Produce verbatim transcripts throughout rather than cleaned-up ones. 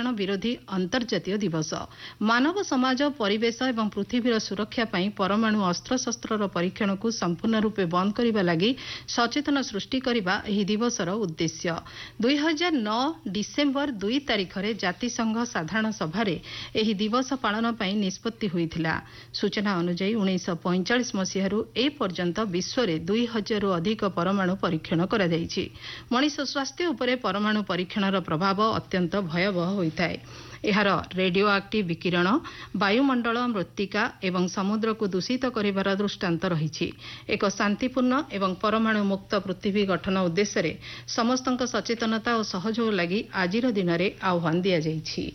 प्रदूषण विरोधी अंतर्जातीय दिवस मानव समाज परिवेश एवं पृथ्वीर सुरक्षा ପାଇଁ परमाणु अस्त्रशस्त्रर परीक्षण को संपूर्ण रूपे बंद करने लगी सचेतन सृष्टि करने ଏହି दिवसर उद्देश्य दुई हजार नौ डिसेम्बर दुई तारिख में जातिसंघ साधारण सभारे ଏହି दिवस पालन ପାଇଁ निष्पत्ति होइथिला। सूचना अनुसार उन्नीस पैंचाश मसीह ए पर्यंत विश्व में दुई हजार अधिक परमाणु परीक्षण करा जायछि। मनुष्य स्वास्थ्य उपरे परमाणु परीक्षणर प्रभाव अत्यंत भयावह होइଥାଏ। एहार रेडियो एक्टिव विकिरण वायुमंडल मृत्तिका एवं समुद्र को दूषित करिवार दृष्टांत रही। एक शांतिपूर्ण एवं परमाणु मुक्त पृथ्वी गठन उद्देश्य समस्त सचेतनता और सहयोग लगी आज दिन में आह्वान दि जाइछि।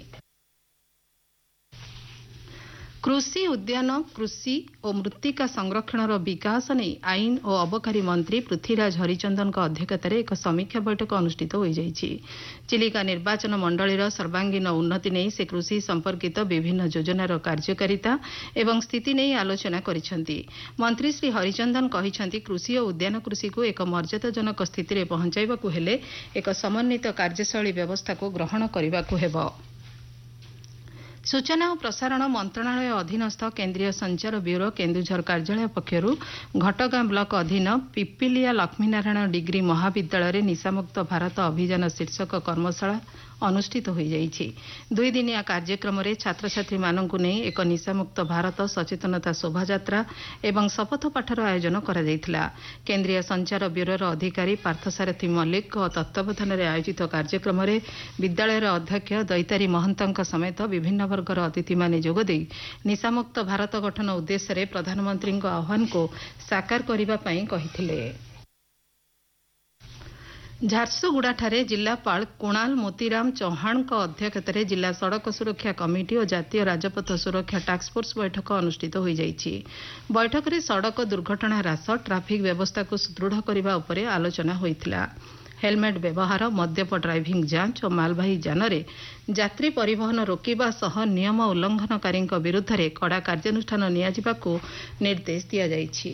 कृषि उद्यान कृषि और मृत्तिका संरक्षणर विकास नहीं आईन और अबकारी मंत्री पृथ्वीराज हरिचंदन अध्यक्षतार एक समीक्षा बैठक अनुष्ठित हो जाइछि। चिलिका निर्वाचन मंडलीर सर्वांगीन उन्नति नहीं से कृषि संपर्कित विभिन्न योजनार कार्यकारिता एवं स्थिति नहीं आलोचना करिसेंति। मंत्री श्री हरिचंदन कहिसेंति कृषि और उद्यान कृषि को एक मर्यादाजनक स्थिति में पहुंचाइबाकु हेले एक समन्वित कार्यशैली व्यवस्था को ग्रहण करबाकु हेबो। सूचना और प्रसारण मंत्रणालय अधीनस्थ केन्द्रीय संचार ब्यूरो केन्दुझर कार्यालय पक्षरु घटगां ब्लॉक अधीन पिपिलिया लक्ष्मीनारायण डिग्री महाविद्यालय निशामुक्त भारत अभियान शीर्षक कर्मशाला अनुष्ठित हो जाइछि। दुई दिनिया कार्यक्रम में छात्र छात्री मानकु नहीं एक निशामुक्त भारत सचेतनता शोभायात्रा एवं शपथ पाठर आयोजन करा जायथिला। केन्द्रीय संचार ब्यूरोर अधिकारी पार्थसारथी मल्लिक तत्वावधान में आयोजित कार्यक्रम में विद्यालयर अध्यक्ष दैतारी महंतଙ୍କ समेत विभिन्न वर्गर अतिथि माने जोगदे निशामुक्त भारत गठन उद्देश्य प्रधानमंत्री आह्वान को साकार करने कहिथिले। झारसुगुड़ाठारे जिलापाल कुणाल मोतीराम चौहान अध्यक्षतार जिला सड़क सुरक्षा कमिटी और जातीय राजपथ सुरक्षा टास्क फोर्स बैठक अनुष्ठित हो जाइछि। बैठक में सड़क दुर्घटना ह्रास ट्राफिक व्यवस्था को सुदृढ़ करने उपर आलोचना होइथिला। हेलमेट व्यवहार मद्यप ड्राइविंग जांच और मालवाही यान यात्री परिवहन रोकिबा सह नियम उल्लंघनकारी विरुद्ध में कड़ा कार्यानुष्ठान नियाजिबाकू निर्देश दिया जाइछि।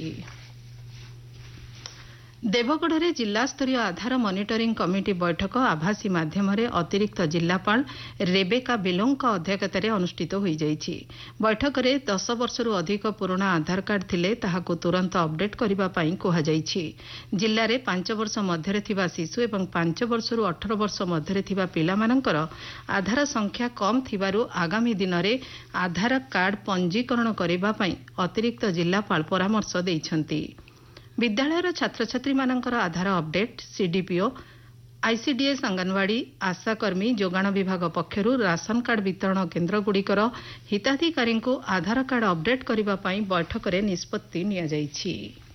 देवगढ़ जिला स्तरीय आधार मॉनिटरिंग कमिटी बैठक आभासी माध्यम अतिरिक्त जिलापाल रेबेका बिलों अध्यक्षतार अनुष्ठित हो जाइछि। बैठक में दस वर्षरू अधिक पुराना आधार कार्ड थिले ताहाको तुरंत अपडेट करने कहा जाइछि। जिले में पांच वर्ष मध्य थिबा शिशु एवं पांच वर्षरू अठर वर्ष मध्य थिबा पिलामानंकर आधार संख्या कम थिबारु आगामी दिन में आधार कार्ड पंजीकरण करने अतिरिक्त जिलापाल परामर्श दैछन्ति। विद्यालयर छात्र छात्री मानकर आधार अपडेट सीडीपीओ आईसीडीएस अंगनवाड़ी आशाकर्मी जोगाण विभाग पक्षरु राशन कार्ड वितरण केन्द्रगुड़िकर हिताधिकारी को आधार कार्ड अपडेट करने बैठक में निष्पत्ति निया जाइछि।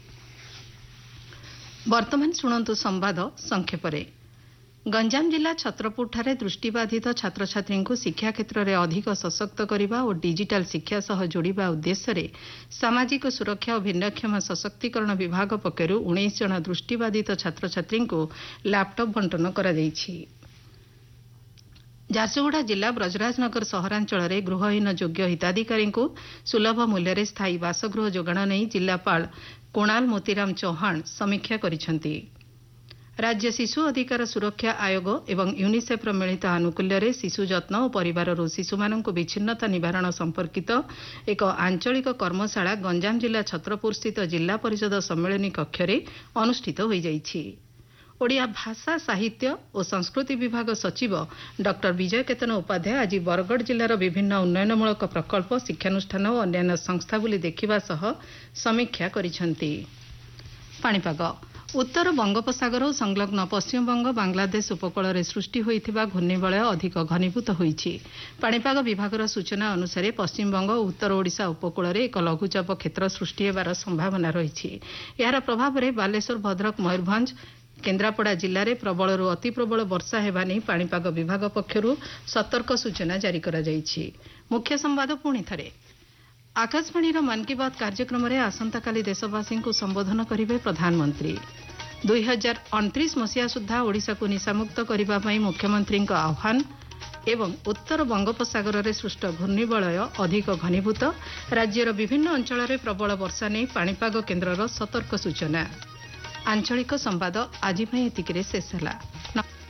वर्तमान शुणन्तु संवाद संक्षेपरे। गंजाम जिला छत्रपुर ठारे दृष्टिबाधित छात्र छात्री को शिक्षा क्षेत्र में अधिक सशक्त करने और डिजिटल शिक्षा सह जोड़िबा उद्देश्य सामाजिक सुरक्षा और भिन्नक्षम सशक्तिकरण विभाग पक्षरु उन्नीस जन दृष्टिबाधित छात्र छात्री को लैपटॉप बंटन करा जाइछि। झारसुगुड़ा जिला ब्रजराजनगर सहरांचल में गृहहीन योग्य हिताधिकारी को सुलभ मूल्य स्थायी बासगृह जोगाण नहीं जिलापाल कुणाल मोतीराम चौहान समीक्षा करिसेंति। राज्य शिशु अधिकार सुरक्षा आयोग एवं यूनिसेफ मिलित आनुकूल्य शिशु जत्न और परिवार शिशुमान विच्छिन्नता निवारण संपर्कित एक आंचलिक कर्मशाला गंजाम जिला छत्रपुर स्थित जिला परिषद सम्मेलनी कक्ष में अनुष्ठित हो जाइछि। ओडिया भाषा साहित्य और संस्कृति विभाग सचिव डॉक्टर विजय केतन उपाध्याय आज बरगढ़ जिलार विभिन्न उन्नयनमूलक प्रकल्प शिक्षानुष्ठान और अन्य संस्था बुली देखिबा सह समीक्षा करिसेंति। पाणीपाग उत्तर बंगोपसागर और संलग्न पश्चिमबंग बांग्लादेश उपकूल में सृष्टि होइथिबा घूर्णिबलय अधिक घनीभूत होइछि। पाणीपाग विभागर सूचना अनुसार पश्चिमबंग और उत्तर ओडिशा उपकूल में एक लघुचाप क्षेत्र सृष्टि होबार संभावना रही। यार प्रभाव में बालेश्वर भद्रक मयूरभंज केन्द्रापड़ा जिले में प्रबलरू अति प्रबल वर्षा हेबा नहीं पाणीपाग विभाग पक्षरु सतर्क सूचना जारी करा जाइछि। मुख्य संवाद पुणी थरे। आकाशवाणी मन की बात कार्यक्रम में आसंताकाली देशवासी को संबोधन करेंगे प्रधानमंत्री। दुई हजार अणतीस मसीहा सुधा ओडिशा को निशामुक्त करने मुख्यमंत्री आह्वान एवं उत्तर बंगोपसागर में सृष्ट घूर्णिबलय अधिक घनीभूत राज्यर विभिन्न अंचल में प्रबल वर्षा नहीं पाणीपाग केन्द्रर सतर्क सूचना। आंचलिक संवाद आज एतिकिरे शेष होला।